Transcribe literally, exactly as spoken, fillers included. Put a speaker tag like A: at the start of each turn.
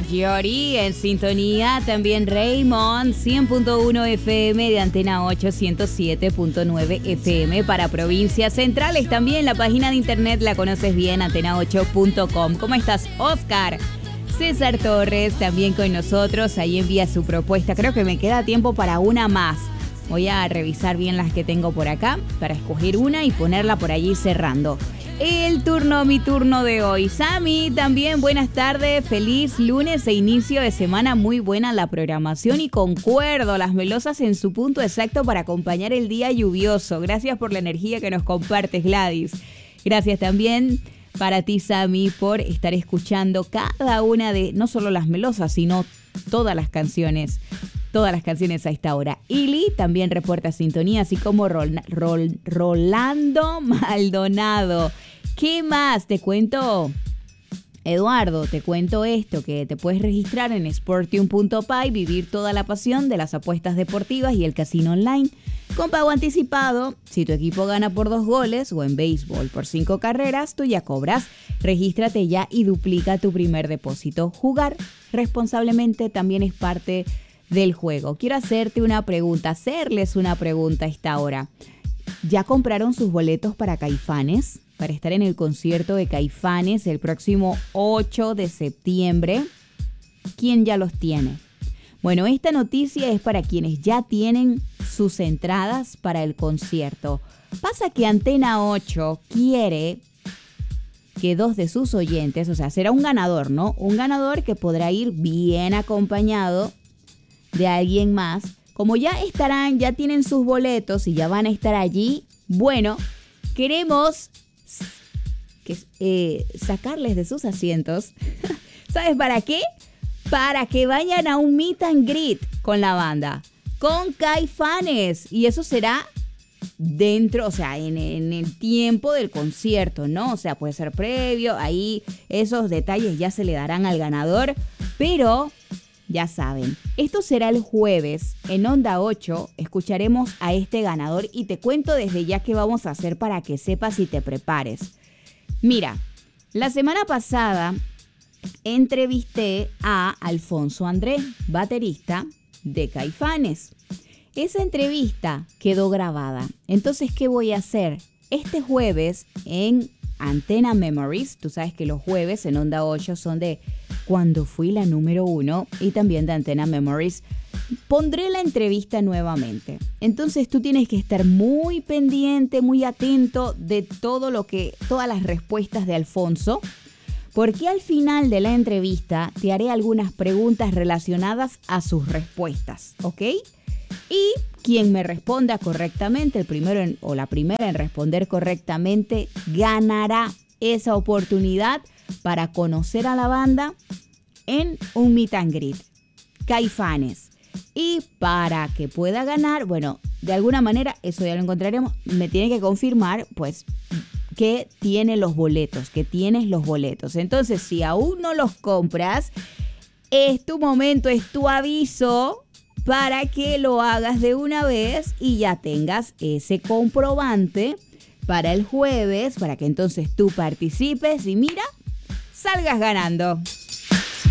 A: Yori en sintonía, también Raymond, cien punto uno F M de Antena ocho, ciento siete punto nueve F M para provincias centrales. También la página de internet la conoces bien, antena ocho punto com. ¿Cómo estás, Oscar? César Torres también con nosotros, ahí envía su propuesta. Creo que me queda tiempo para una más. Voy a revisar bien las que tengo por acá para escoger una y ponerla por allí cerrando. El turno, mi turno de hoy. Sami, también buenas tardes, feliz lunes e inicio de semana, muy buena la programación y concuerdo, las melosas en su punto exacto para acompañar el día lluvioso. Gracias por la energía que nos compartes, Gladys. Gracias también para ti, Sami, por estar escuchando cada una de, no solo las melosas, sino todas las canciones. Todas las canciones a esta hora. Ili también reporta sintonía, así como Rol, Rol, Rolando Maldonado. ¿Qué más? Te cuento, Eduardo, te cuento esto, que te puedes registrar en sportium punto p a y vivir toda la pasión de las apuestas deportivas y el casino online. Con pago anticipado, si tu equipo gana por dos goles o en béisbol por cinco carreras, tú ya cobras. Regístrate ya y duplica tu primer depósito. Jugar responsablemente también es parte del juego. Quiero hacerte una pregunta, hacerles una pregunta a esta hora. ¿Ya compraron sus boletos para Caifanes? Para estar en el concierto de Caifanes el próximo ocho de septiembre. ¿Quién ya los tiene? Bueno, esta noticia es para quienes ya tienen sus entradas para el concierto. Pasa que Antena ocho quiere que dos de sus oyentes, o sea, será un ganador, ¿no? Un ganador que podrá ir bien acompañado de alguien más. Como ya estarán, ya tienen sus boletos y ya van a estar allí, bueno, queremos que, eh, sacarles de sus asientos. ¿Sabes para qué? Para que vayan a un meet and greet con la banda, con Caifanes. Y eso será dentro, o sea, en, en el tiempo del concierto, ¿no? O sea, puede ser previo, ahí esos detalles ya se le darán al ganador, pero ya saben, esto será el jueves en Onda ocho, escucharemos a este ganador y te cuento desde ya qué vamos a hacer para que sepas y te prepares. Mira, la semana pasada entrevisté a Alfonso André, baterista de Caifanes. Esa entrevista quedó grabada. Entonces, ¿qué voy a hacer? Este jueves en Antena Memories, tú sabes que los jueves en Onda ocho son de Cuando fui la número uno y también de Antena Memories, pondré la entrevista nuevamente. Entonces tú tienes que estar muy pendiente, muy atento de todo lo que, todas las respuestas de Alfonso, porque al final de la entrevista te haré algunas preguntas relacionadas a sus respuestas, ¿ok? Y quien me responda correctamente, el primero en, o la primera en responder correctamente, ganará esa oportunidad para conocer a la banda en un meet and greet. Caifanes. Y para que pueda ganar, bueno, de alguna manera, eso ya lo encontraremos, me tiene que confirmar, pues, que tiene los boletos, que tienes los boletos. Entonces, si aún no los compras, es tu momento, es tu aviso para que lo hagas de una vez y ya tengas ese comprobante para el jueves, para que entonces tú participes y mira, salgas ganando.